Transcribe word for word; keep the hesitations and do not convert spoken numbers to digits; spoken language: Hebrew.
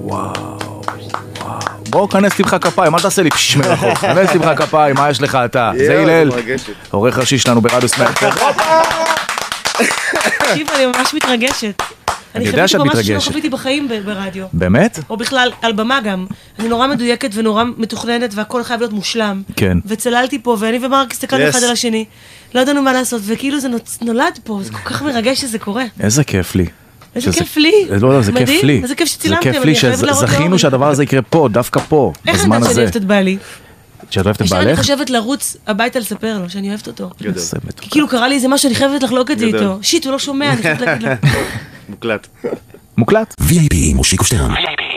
וואו, וואו. בואו, כנס תמחה כפיים, אל תעשה לי פשש מרחוק. כנס תמחה כפיים, מה יש לך אתה? זה הלל, עורך ראשי שלנו ברדיו סמאק. תקשיב, אני ממש מתרגשת. אני יודע שאת מתרגשת. אני חוויתי פה משהו שלא חוויתי בחיים ברדיו. באמת? או בכלל, על במה גם. אני נורא מדויקת ונורא מתוכננת, והכל חייב להיות מושלם. כן. וצללתי פה, ואני ומרק הסתכלנו אחד על השני. לא ידענו מה לעשות, וכאילו זה נולד פה, זה כל כך מרגש שזה קורה. איזה כיף לי. איזה כיף לי. לא, לא, זה כיף לי. איזה כיף שצילמתם. זה כיף לי שזכינו שהדבר הזה יקרה פה, דווקא פה, בזמן הזה. איך אני שאני אוהבת את בעלי? שאת אוהבת את בעלך? אני חושבת לרוץ הביתה לספר לו שאני אוהבת אותו. כי כאילו קרה לי איזה משהו, אני חייבת לחלוק את זה איתו. שיט, הוא לא שומע, אני חייבת להגיד לו. מוקלט. מוקלט. וי איי פי עם מושיקו שטרן.